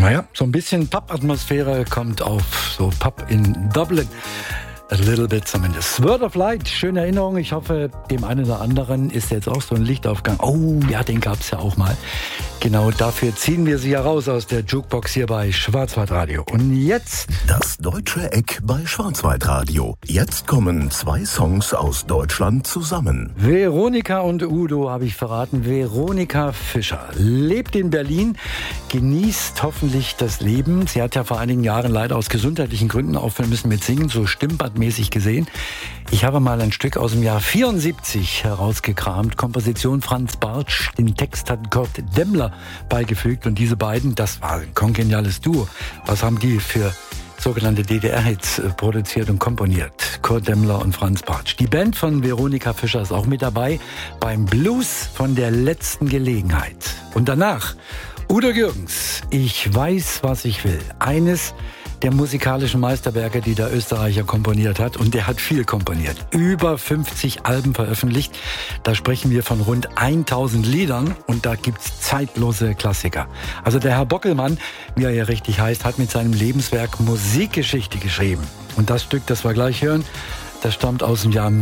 Naja, so ein bisschen Pub-Atmosphäre kommt auf, so Pub in Dublin. A little bit zumindest. Word of Light, schöne Erinnerung. Ich hoffe, dem einen oder anderen ist jetzt auch so ein Lichtaufgang. Oh, ja, den gab's ja auch mal. Genau dafür ziehen wir sie ja raus aus der Jukebox hier bei Schwarzwaldradio. Und jetzt... Das deutsche Eck bei Schwarzwaldradio. Jetzt kommen 2 Songs aus Deutschland zusammen. Veronika und Udo habe ich verraten. Veronika Fischer lebt in Berlin, genießt hoffentlich das Leben. Sie hat ja vor einigen Jahren leider aus gesundheitlichen Gründen aufhören müssen mit Singen, so stimmbandmäßig gesehen. Ich habe mal ein Stück aus dem Jahr 74 herausgekramt. Komposition Franz Bartsch, den Text hat Kurt Demmler beigefügt. Und diese beiden, das war ein kongeniales Duo. Was haben die für sogenannte DDR-Hits produziert und komponiert? Kurt Demmler und Franz Bartsch. Die Band von Veronika Fischer ist auch mit dabei beim Blues von der letzten Gelegenheit. Und danach Udo Jürgens, Ich weiß, was ich will. Eines der musikalischen Meisterwerke, die der Österreicher komponiert hat. Und der hat viel komponiert. Über 50 Alben veröffentlicht. Da sprechen wir von rund 1000 Liedern. Und da gibt's zeitlose Klassiker. Also der Herr Bockelmann, wie er ja richtig heißt, hat mit seinem Lebenswerk Musikgeschichte geschrieben. Und das Stück, das wir gleich hören, das stammt aus dem Jahr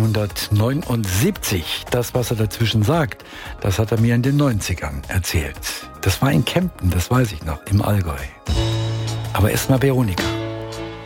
1979. Das, was er dazwischen sagt, das hat er mir in den 90ern erzählt. Das war in Kempten, das weiß ich noch, im Allgäu. Aber erst mal Veronika.